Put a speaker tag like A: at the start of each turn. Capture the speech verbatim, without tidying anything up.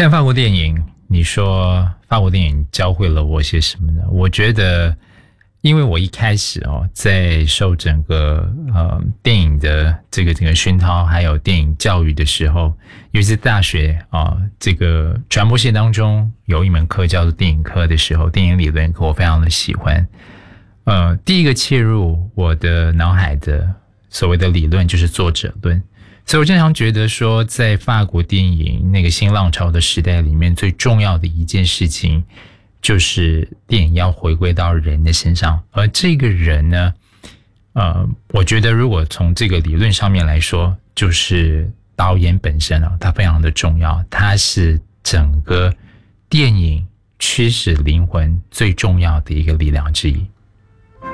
A: 看法国电影，你说法国电影教会了我些什么呢？我觉得，因为我一开始哦，在受整个呃电影的这个整个熏陶，还有电影教育的时候，尤其是大学啊、呃，这个传播系当中有一门课叫做电影课的时候，电影理论课我非常的喜欢。呃，第一个切入我的脑海的所谓的理论就是作者论。所以我经常觉得说，在法国电影那个新浪潮的时代里面，最重要的一件事情就是电影要回归到人的身上，而这个人呢，呃，我觉得如果从这个理论上面来说，就是导演本身啊，他非常的重要，他是整个电影驱使灵魂最重要的一个力量之一。